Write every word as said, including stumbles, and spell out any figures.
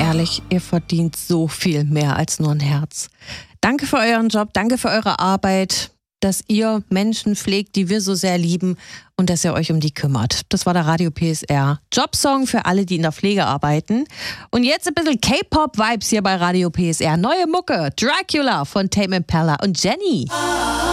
ehrlich, ihr verdient so viel mehr als nur ein Herz. Danke für euren Job, danke für eure Arbeit, dass ihr Menschen pflegt, die wir so sehr lieben und dass ihr euch um die kümmert. Das war der Radio P S R Jobsong für alle, die in der Pflege arbeiten. Und jetzt ein bisschen K-Pop-Vibes hier bei Radio P S R. Neue Mucke, Dracula von Tame Impala und Jenny.